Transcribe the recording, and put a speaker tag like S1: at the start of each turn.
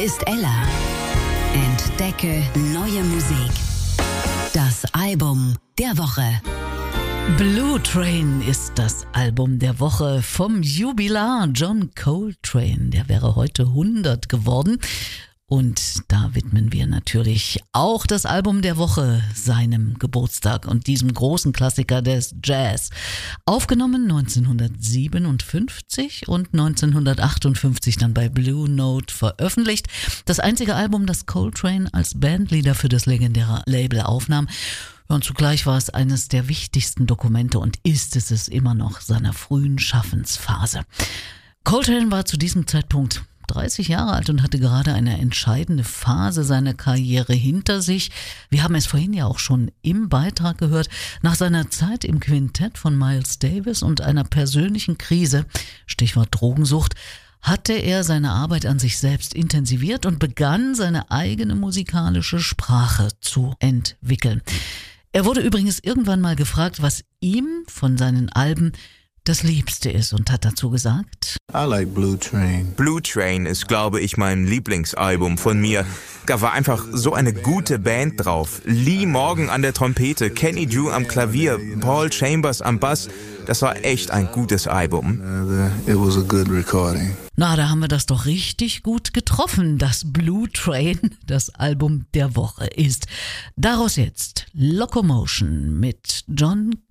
S1: ist Ella. Entdecke neue Musik. Das Album der Woche.
S2: Blue Train ist das Album der Woche vom Jubilar John Coltrane. Der wäre heute 100 geworden. Und da widmen wir natürlich auch das Album der Woche seinem Geburtstag und diesem großen Klassiker des Jazz. Aufgenommen 1957 und 1958 dann bei Blue Note veröffentlicht. Das einzige Album, das Coltrane als Bandleader für das legendäre Label aufnahm. Und zugleich war es eines der wichtigsten Dokumente und ist es immer noch seiner frühen Schaffensphase. Coltrane war zu diesem Zeitpunkt 30 Jahre alt und hatte gerade eine entscheidende Phase seiner Karriere hinter sich. Wir haben es vorhin ja auch schon im Beitrag gehört. Nach seiner Zeit im Quintett von Miles Davis und einer persönlichen Krise, Stichwort Drogensucht, hatte er seine Arbeit an sich selbst intensiviert und begann seine eigene musikalische Sprache zu entwickeln. Er wurde übrigens irgendwann mal gefragt, was ihm von seinen Alben das Liebste ist und hat dazu gesagt:
S3: I like Blue Train.
S4: Blue Train ist, glaube ich, mein Lieblingsalbum von mir. Da war einfach so eine gute Band drauf. Lee Morgan an der Trompete, Kenny Drew am Klavier, Paul Chambers am Bass. Das war echt ein gutes Album.
S3: It was a good recording.
S2: Na, da haben wir das doch richtig gut getroffen, dass Blue Train das Album der Woche ist. Daraus jetzt Locomotion mit John